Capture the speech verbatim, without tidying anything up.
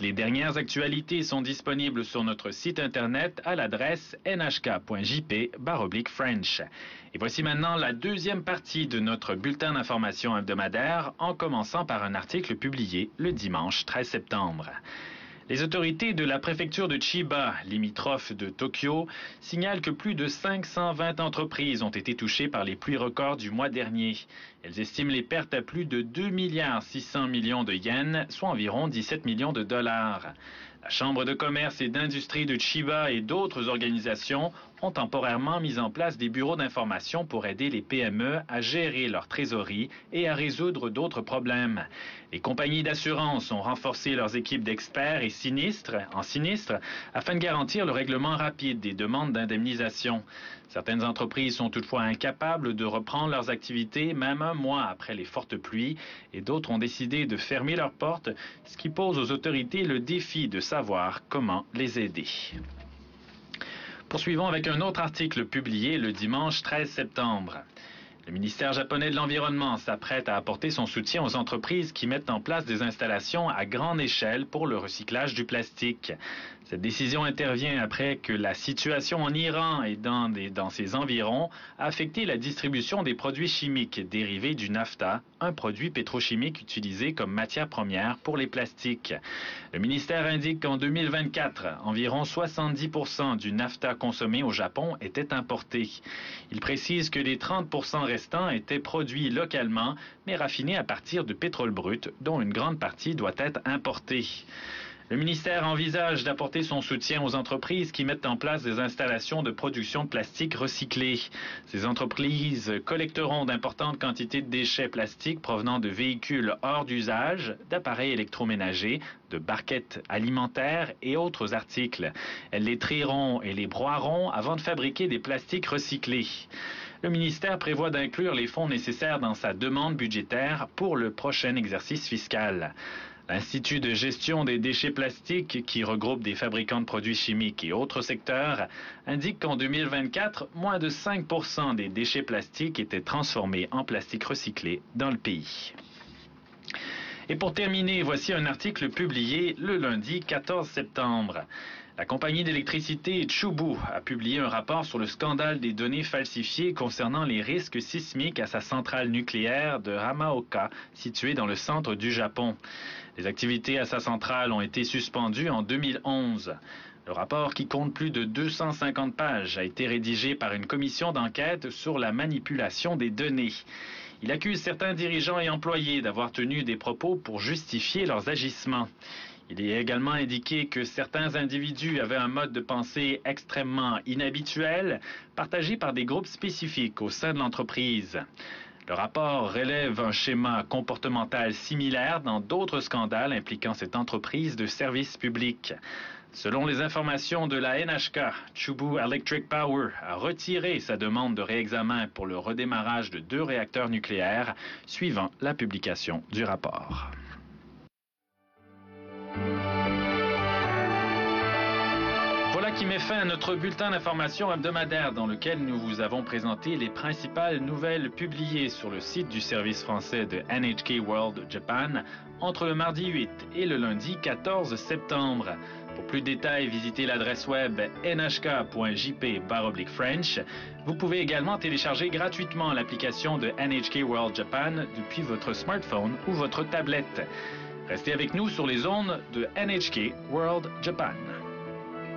les dernières actualités sont disponibles sur notre site internet à l'adresse n h k point j p barre oblique French. Et voici maintenant la deuxième partie de notre bulletin d'information hebdomadaire, en commençant par un article publié le dimanche treize septembre. Les autorités de la préfecture de Chiba, limitrophe de Tokyo, signalent que plus de cinq cent vingt entreprises ont été touchées par les pluies records du mois dernier. Elles estiment les pertes à plus de deux milliards six cents millions de yens, soit environ dix-sept millions de dollars. La Chambre de commerce et d'industrie de Chiba et d'autres organisations ont temporairement mis en place des bureaux d'information pour aider les P M E à gérer leur trésorerie et à résoudre d'autres problèmes. Les compagnies d'assurance ont renforcé leurs équipes d'experts et sinistres, en sinistres afin de garantir le règlement rapide des demandes d'indemnisation. Certaines entreprises sont toutefois incapables de reprendre leurs activités même un mois après les fortes pluies et d'autres ont décidé de fermer leurs portes, ce qui pose aux autorités le défi de savoir comment les aider. Poursuivons avec un autre article publié le dimanche treize septembre. Le ministère japonais de l'Environnement s'apprête à apporter son soutien aux entreprises qui mettent en place des installations à grande échelle pour le recyclage du plastique. Cette décision intervient après que la situation en Iran et dans, des, dans ses environs a affecté la distribution des produits chimiques dérivés du naphta, un produit pétrochimique utilisé comme matière première pour les plastiques. Le ministère indique qu'en deux mille vingt-quatre, environ soixante-dix pour cent du naphta consommé au Japon était importé. Il précise que les trente pour cent restants étaient produits localement, mais raffinés à partir de pétrole brut, dont une grande partie doit être importée. Le ministère envisage d'apporter son soutien aux entreprises qui mettent en place des installations de production de plastique recyclé. Ces entreprises collecteront d'importantes quantités de déchets plastiques provenant de véhicules hors d'usage, d'appareils électroménagers, de barquettes alimentaires et autres articles. Elles les trieront et les broieront avant de fabriquer des plastiques recyclés. Le ministère prévoit d'inclure les fonds nécessaires dans sa demande budgétaire pour le prochain exercice fiscal. L'Institut de gestion des déchets plastiques, qui regroupe des fabricants de produits chimiques et autres secteurs, indique qu'en deux mille vingt-quatre, moins de cinq pour cent des déchets plastiques étaient transformés en plastique recyclé dans le pays. Et pour terminer, voici un article publié le lundi quatorze septembre. La compagnie d'électricité Chubu a publié un rapport sur le scandale des données falsifiées concernant les risques sismiques à sa centrale nucléaire de Hamaoka, située dans le centre du Japon. Les activités à sa centrale ont été suspendues en deux mille onze. Le rapport, qui compte plus de deux cent cinquante pages, a été rédigé par une commission d'enquête sur la manipulation des données. Il accuse certains dirigeants et employés d'avoir tenu des propos pour justifier leurs agissements. Il est également indiqué que certains individus avaient un mode de pensée extrêmement inhabituel, partagé par des groupes spécifiques au sein de l'entreprise. Le rapport relève un schéma comportemental similaire dans d'autres scandales impliquant cette entreprise de service public. Selon les informations de la N H K, Chubu Electric Power a retiré sa demande de réexamen pour le redémarrage de deux réacteurs nucléaires, suivant la publication du rapport. Voilà qui met fin à notre bulletin d'information hebdomadaire dans lequel nous vous avons présenté les principales nouvelles publiées sur le site du service français de N H K World Japan entre le mardi huit et le lundi quatorze septembre. Pour plus de détails, visitez l'adresse web n h k point j p barre oblique French. Vous pouvez également télécharger gratuitement l'application de N H K World Japan depuis votre smartphone ou votre tablette. Restez avec nous sur les ondes de N H K World Japan.